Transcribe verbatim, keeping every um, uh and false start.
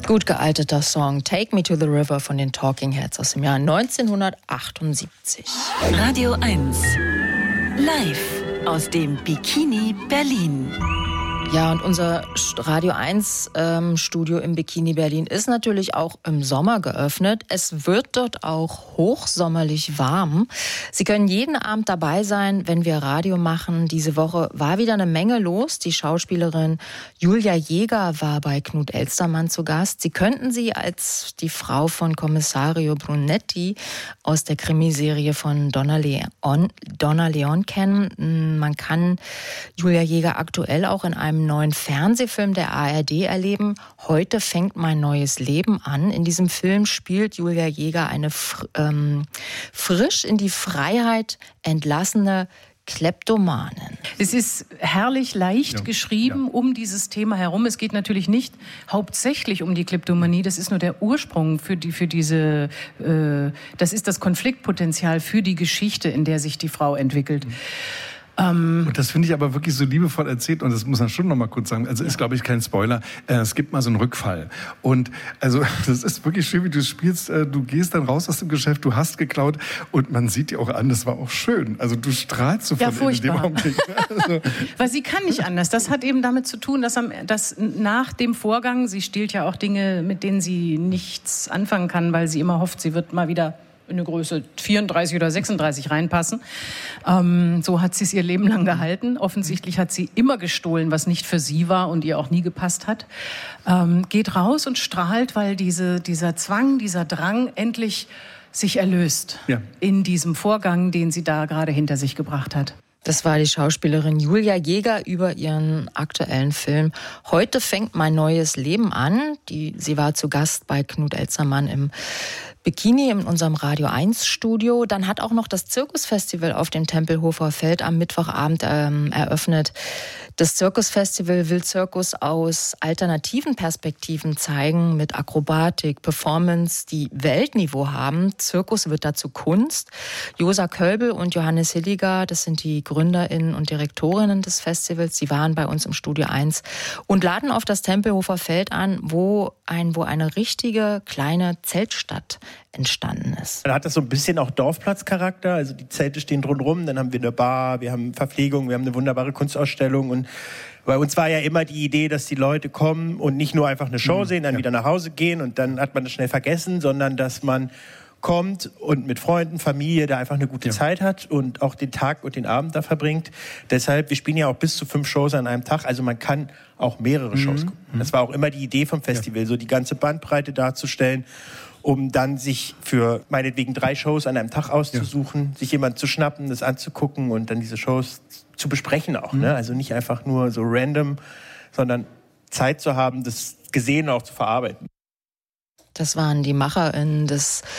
Gut gealteter Song Take Me to the River von den Talking Heads aus dem Jahr neunzehnhundertachtundsiebzig. Radio eins. Live aus dem Bikini Berlin. Ja, und unser Radio eins ähm, Studio im Bikini Berlin ist natürlich auch im Sommer geöffnet. Es wird dort auch hochsommerlich warm. Sie können jeden Abend dabei sein, wenn wir Radio machen. Diese Woche war wieder eine Menge los. Die Schauspielerin Julia Jäger war bei Knut Elstermann zu Gast. Sie könnten sie als die Frau von Kommissario Brunetti aus der Krimiserie von Donna Leon, Donna Leon kennen. Man kann Julia Jäger aktuell auch in einem neuen Fernsehfilm der A R D erleben. Heute fängt mein neues Leben an. In diesem Film spielt Julia Jäger eine fr- ähm, frisch in die Freiheit entlassene Kleptomanin. Es ist herrlich leicht Ja, geschrieben ja. um dieses Thema herum. Es geht natürlich nicht hauptsächlich um die Kleptomanie. Das ist nur der Ursprung für die, für diese, äh, das ist das Konfliktpotenzial für die Geschichte, in der sich die Frau entwickelt. Mhm. Und das finde ich aber wirklich so liebevoll erzählt und das muss man schon noch mal kurz sagen. Also ist, glaube ich, kein Spoiler. Äh, Es gibt mal so einen Rückfall und also das ist wirklich schön, wie du es spielst. Äh, Du gehst dann raus aus dem Geschäft, du hast geklaut und man sieht dir auch an, das war auch schön. Also du strahlst so Ja, von innen in dem furchtbar. Augenblick. Also, Weil sie kann nicht anders. Das hat eben damit zu tun, dass, am, dass nach dem Vorgang, sie stiehlt ja auch Dinge, mit denen sie nichts anfangen kann, weil sie immer hofft, sie wird mal wieder in eine Größe vierunddreißig oder sechsunddreißig reinpassen. Ähm, so hat sie es ihr Leben lang gehalten. Offensichtlich hat sie immer gestohlen, was nicht für sie war und ihr auch nie gepasst hat. Ähm, geht raus und strahlt, weil diese, dieser Zwang, dieser Drang endlich sich erlöst Ja. in diesem Vorgang, den sie da gerade hinter sich gebracht hat. Das war die Schauspielerin Julia Jäger über ihren aktuellen Film Heute fängt mein neues Leben an. Die, sie war zu Gast bei Knut Elstermann im Bikini in unserem Radio eins Studio. Dann hat auch noch das Zirkusfestival auf dem Tempelhofer Feld am Mittwochabend ähm, eröffnet. Das Zirkusfestival will Zirkus aus alternativen Perspektiven zeigen, mit Akrobatik, Performance, die Weltniveau haben. Zirkus wird dazu Kunst. Josa Kölbel und Johannes Hilliger, das sind die GründerInnen und Direktorinnen des Festivals, sie waren bei uns im Studio eins und laden auf das Tempelhofer Feld an, wo, ein, wo eine richtige kleine Zeltstadt entstanden ist. Dann hat das so ein bisschen auch Dorfplatzcharakter, also die Zelte stehen drumherum, dann haben wir eine Bar, wir haben Verpflegung, wir haben eine wunderbare Kunstausstellung und bei uns war ja immer die Idee, dass die Leute kommen und nicht nur einfach eine Show Mhm, sehen, dann ja. wieder nach Hause gehen und dann hat man das schnell vergessen, sondern dass man kommt und mit Freunden, Familie da einfach eine gute Ja. Zeit hat und auch den Tag und den Abend da verbringt. Deshalb, wir spielen ja auch bis zu fünf Shows an einem Tag, also man kann auch mehrere Shows gucken. Das war auch immer die Idee vom Festival, so die ganze Bandbreite darzustellen, um dann sich für meinetwegen drei Shows an einem Tag auszusuchen, sich jemand zu schnappen, das anzugucken und dann diese Shows zu besprechen auch. Ne? Also nicht einfach nur so random, sondern Zeit zu haben, das Gesehene auch zu verarbeiten. Das waren die MacherInnen des